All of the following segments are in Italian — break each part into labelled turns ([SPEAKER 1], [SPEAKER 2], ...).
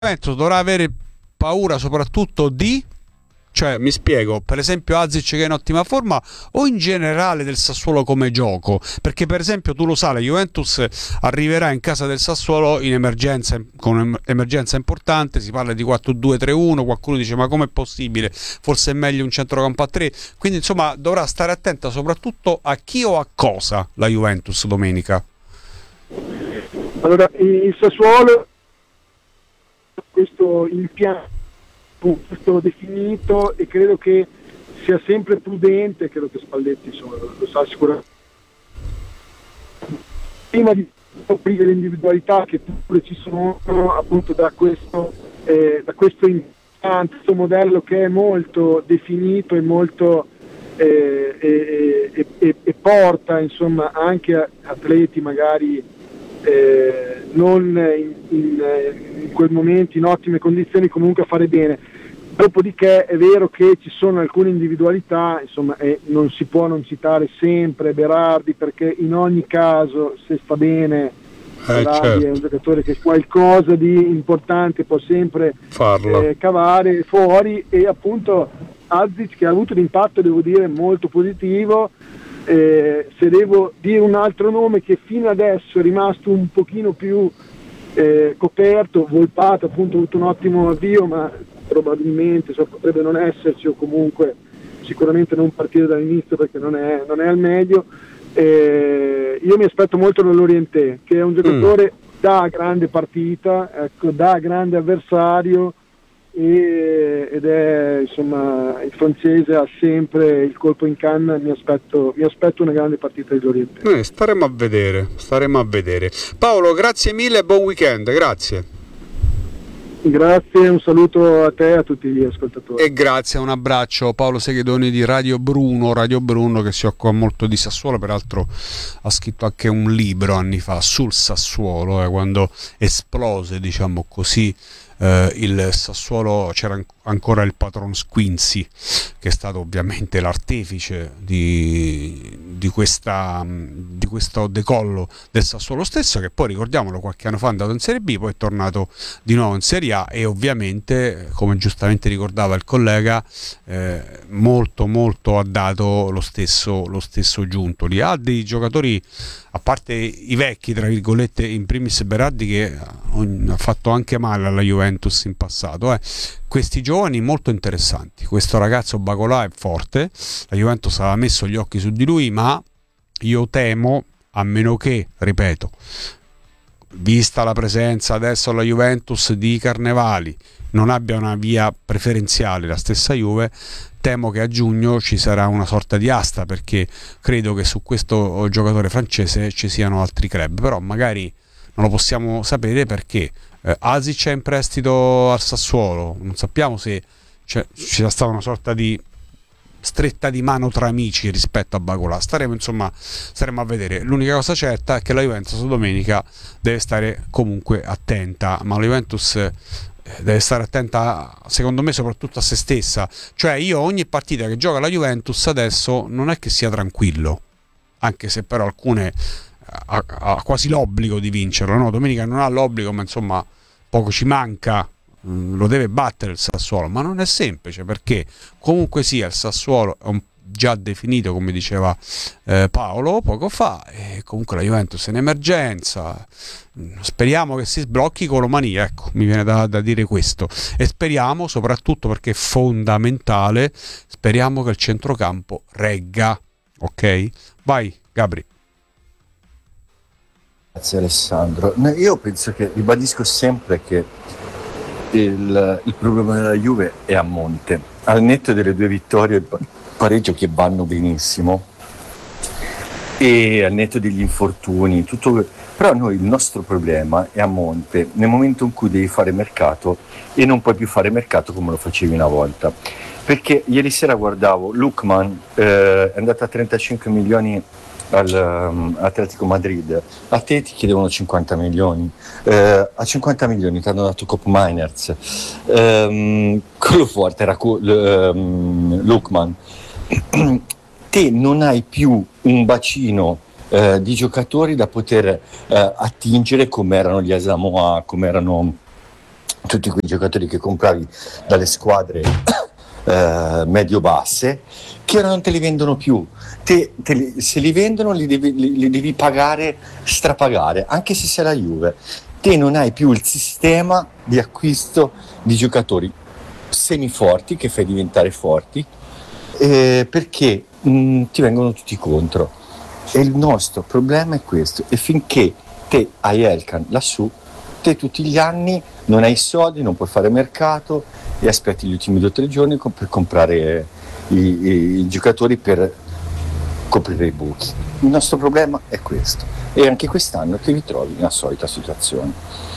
[SPEAKER 1] Juventus dovrà avere paura soprattutto di, cioè mi spiego, per esempio Azic che è in ottima forma o in generale del Sassuolo come gioco? Perché per esempio tu lo sai, la Juventus arriverà in casa del Sassuolo in emergenza, con emergenza importante, si parla di 4-2-3-1, qualcuno dice ma com'è possibile, forse è meglio un centrocampo a 3, quindi insomma dovrà stare attenta soprattutto a chi o a cosa la Juventus domenica.
[SPEAKER 2] Allora, il Sassuolo questo impianto questo definito, e credo che sia sempre prudente, credo che Spalletti lo sa sicuramente, prima di aprire le individualità che pure ci sono appunto da questo impianto, questo modello che è molto definito e molto e porta insomma anche atleti magari non in quel momento in ottime condizioni comunque a fare bene. Dopodiché è vero che ci sono alcune individualità, insomma, e non si può non citare sempre Berardi, perché in ogni caso se sta bene Berardi certo. È un giocatore che qualcosa di importante può sempre cavare fuori, e appunto Azic che ha avuto un impatto, devo dire, molto positivo. Se devo dire un altro nome che fino adesso è rimasto un pochino più coperto, Volpato appunto ha avuto un ottimo avvio, ma probabilmente potrebbe non esserci, o comunque sicuramente non partire dall'inizio perché non è al meglio. Io mi aspetto molto dall'Orientè, che è un giocatore da grande partita, ecco, da grande avversario, ed è insomma il francese ha sempre il colpo in canna. Mi aspetto una grande partita dell'Orientè.
[SPEAKER 1] Staremo a vedere. Paolo, grazie mille e buon weekend.
[SPEAKER 2] Grazie, un saluto a te e a tutti gli ascoltatori.
[SPEAKER 1] E grazie, un abbraccio. Paolo Seghedoni di Radio Bruno, che si occupa molto di Sassuolo, peraltro ha scritto anche un libro anni fa sul Sassuolo, quando esplose, diciamo così, il Sassuolo, c'era ancora il patron Squinzi, che è stato ovviamente l'artefice di questo decollo del Sassuolo stesso, che poi, ricordiamolo, qualche anno fa è andato in Serie B, poi è tornato di nuovo in Serie A, e ovviamente, come giustamente ricordava il collega, molto molto ha dato lo stesso Giuntoli. Ha dei giocatori, a parte i vecchi tra virgolette, in primis Berardi, che ha fatto anche male alla Juventus in passato, questi giovani molto interessanti. Questo ragazzo Bacolà è forte, la Juventus aveva messo gli occhi su di lui, ma io temo, a meno che, ripeto, vista la presenza adesso alla Juventus di Carnevali, non abbia una via preferenziale la stessa Juve, temo che a giugno ci sarà una sorta di asta, perché credo che su questo giocatore francese ci siano altri club, però magari non lo possiamo sapere, perché Azic è in prestito al Sassuolo, non sappiamo se ci sia stata una sorta di stretta di mano tra amici rispetto a Bacolà. Staremo a vedere. L'unica cosa certa è che la Juventus domenica deve stare comunque attenta, ma la Juventus deve stare attenta, secondo me, soprattutto a se stessa. Cioè, io ogni partita che gioca la Juventus adesso non è che sia tranquillo, anche se però alcune ha quasi l'obbligo di vincerlo, no? Domenica non ha l'obbligo, ma insomma poco ci manca, lo deve battere il Sassuolo, ma non è semplice, perché comunque sia il Sassuolo è già definito, come diceva Paolo poco fa, e comunque la Juventus è in emergenza. Speriamo che si sblocchi Colomani, ecco, mi viene da dire questo, e speriamo soprattutto, perché è fondamentale, speriamo che il centrocampo regga. Ok? Vai Gabri.
[SPEAKER 3] Grazie Alessandro. Io penso che, ribadisco sempre che il problema della Juve è a monte, al netto delle 2 vittorie e il pareggio che vanno benissimo, e al netto degli infortuni, tutto. Però il nostro problema è a monte, nel momento in cui devi fare mercato e non puoi più fare mercato come lo facevi una volta, perché ieri sera guardavo Lookman, è andato a 35 milioni all'Atletico Madrid, a te ti chiedevano 50 milioni, a 50 milioni ti hanno dato Cop Miners, quello forte era Lookman. Te non hai più un bacino di giocatori da poter attingere, come erano gli Asamoah, come erano tutti quei giocatori che compravi dalle squadre medio-basse, che ora non te li vendono più. Se li vendono li devi pagare, strapagare, anche se sei la Juve. Te non hai più il sistema di acquisto di giocatori semiforti che fai diventare forti, perché ti vengono tutti contro. E il nostro problema è questo, e finché te hai Elkan lassù, te tutti gli anni non hai soldi, non puoi fare mercato e aspetti gli ultimi 2 o 3 giorni per comprare i giocatori per coprire i buchi. Il nostro problema è questo, e anche quest'anno ti ritrovi nella solita situazione.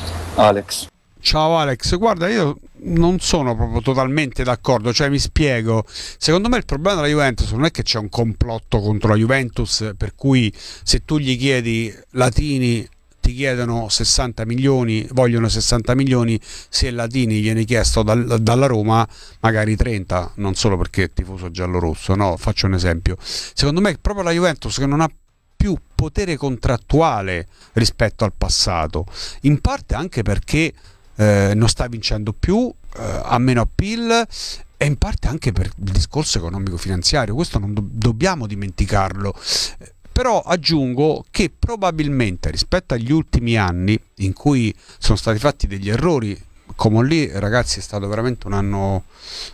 [SPEAKER 3] Alex.
[SPEAKER 1] Ciao Alex, guarda, io non sono proprio totalmente d'accordo, cioè mi spiego. Secondo me il problema della Juventus non è che c'è un complotto contro la Juventus, per cui se tu gli chiedi latini ti chiedono 60 milioni, vogliono 60 milioni, se Latini viene chiesto dalla Roma magari 30, non solo perché è tifoso giallo-rosso, no, faccio un esempio. Secondo me è proprio la Juventus che non ha più potere contrattuale rispetto al passato, in parte anche perché non sta vincendo più, ha meno appeal, e in parte anche per il discorso economico-finanziario, questo non dobbiamo dimenticarlo. Però aggiungo che probabilmente rispetto agli ultimi anni in cui sono stati fatti degli errori, come lì, ragazzi, è stato veramente un anno,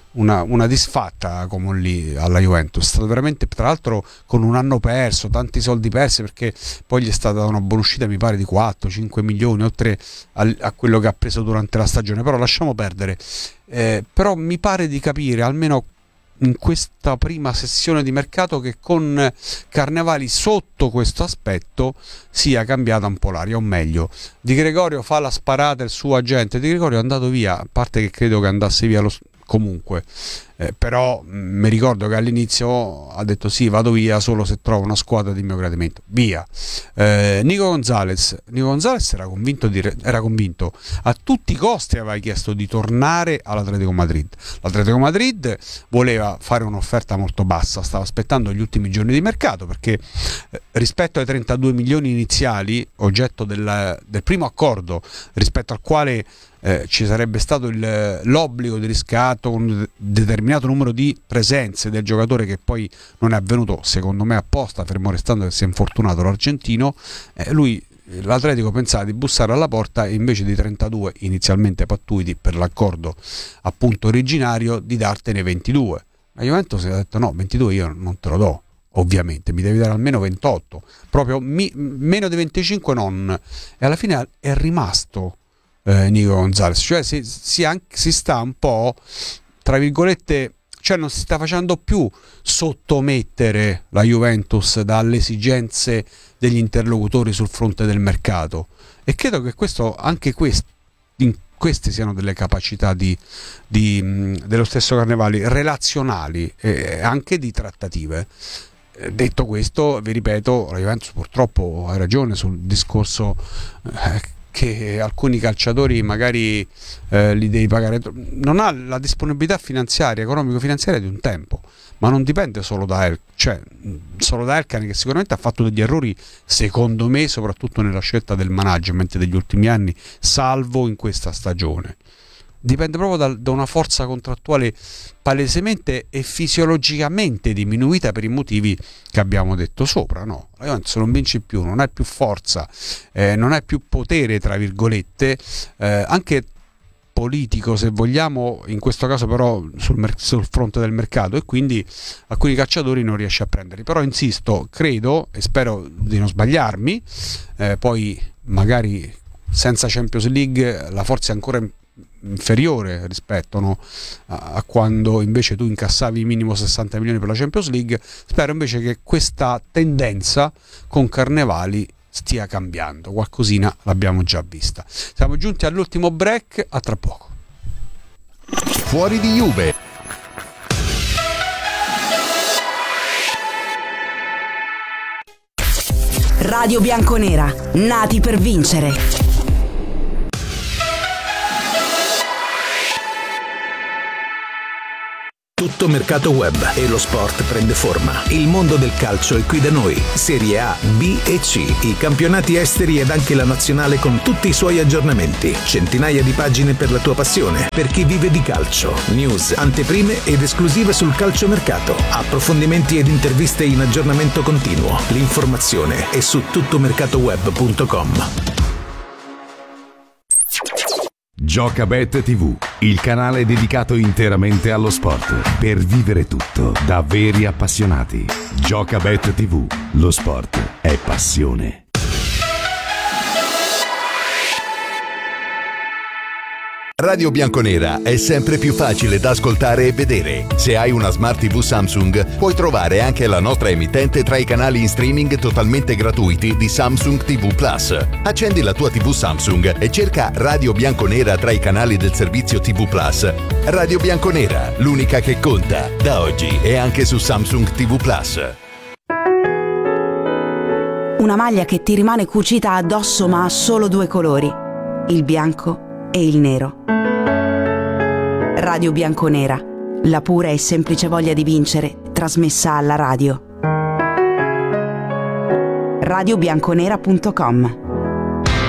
[SPEAKER 1] una disfatta come lì alla Juventus, è stato veramente, tra l'altro con un anno perso, tanti soldi persi, perché poi gli è stata una buonuscita mi pare di 4-5 milioni oltre a quello che ha preso durante la stagione, però lasciamo perdere. Però mi pare di capire, almeno in questa prima sessione di mercato, che con Carnevali sotto questo aspetto sia cambiata un po' l'aria, o meglio, Di Gregorio fa la sparata il suo agente. Di Gregorio è andato via, a parte che credo che andasse via comunque, però mi ricordo che all'inizio ha detto sì, vado via solo se trovo una squadra di mio gradimento, via. Nico Gonzalez era convinto a tutti i costi, aveva chiesto di tornare all'Atletico Madrid. L'Atletico Madrid voleva fare un'offerta molto bassa, stava aspettando gli ultimi giorni di mercato, perché rispetto ai 32 milioni iniziali, oggetto del primo accordo, rispetto al quale ci sarebbe stato l'obbligo di riscatto con un determinato numero di presenze del giocatore, che poi non è avvenuto, secondo me apposta, fermo restando che si è infortunato l'argentino, l'Atletico pensava di bussare alla porta e invece di 32 inizialmente pattuiti per l'accordo appunto originario, di dartene 22. La Juventus ha detto no, 22 io non te lo do, ovviamente mi devi dare almeno 28, proprio meno di 25 non. E alla fine è rimasto Nico Gonzalez, cioè si sta un po', tra virgolette, cioè non si sta facendo più sottomettere la Juventus dalle esigenze degli interlocutori sul fronte del mercato, e credo che queste siano delle capacità dello stesso Carnevali, relazionali e anche di trattative. Detto questo, vi ripeto, la Juventus purtroppo ha ragione sul discorso che alcuni calciatori magari li devi pagare, non ha la disponibilità finanziaria, economico-finanziaria di un tempo, ma non dipende solo da Elkan, che sicuramente ha fatto degli errori, secondo me, soprattutto nella scelta del management degli ultimi anni, salvo in questa stagione. Dipende proprio da una forza contrattuale palesemente e fisiologicamente diminuita per i motivi che abbiamo detto sopra, no? La Juventus non vince più, non ha più forza, non ha più potere, tra virgolette, anche politico, se vogliamo, in questo caso però sul fronte del mercato, e quindi alcuni calciatori non riesce a prenderli. Però insisto, credo e spero di non sbagliarmi, poi magari senza Champions League la forza è ancora inferiore rispetto, no, a quando invece tu incassavi minimo 60 milioni per la Champions League. Spero invece che questa tendenza con Carnevali stia cambiando, qualcosina l'abbiamo già vista. Siamo giunti all'ultimo break, a tra poco.
[SPEAKER 4] Fuori di Juve.
[SPEAKER 5] Radio Bianconera, nati per vincere.
[SPEAKER 6] Tutto mercato web e lo sport prende forma. Il mondo del calcio è qui da noi. Serie A, B e C, i campionati esteri ed anche la nazionale con tutti i suoi aggiornamenti. Centinaia di pagine per la tua passione, per chi vive di calcio. News, anteprime ed esclusive sul calciomercato. Approfondimenti ed interviste in aggiornamento continuo. L'informazione è su tuttomercatoweb.com.
[SPEAKER 4] Giocabet TV, il canale dedicato interamente allo sport, per vivere tutto da veri appassionati. Giocabet TV, lo sport è passione. Radio Bianconera è sempre più facile da ascoltare e vedere. Se hai una Smart TV Samsung, puoi trovare anche la nostra emittente tra i canali in streaming totalmente gratuiti di Samsung TV Plus. Accendi la tua TV Samsung e cerca Radio Bianconera tra i canali del servizio TV Plus. Radio Bianconera, l'unica che conta, da oggi è anche su Samsung TV Plus.
[SPEAKER 5] Una maglia che ti rimane cucita addosso ma ha solo due colori, il bianco e il nero. Radio Bianconera, la pura e semplice voglia di vincere trasmessa alla radio. radiobianconera.com.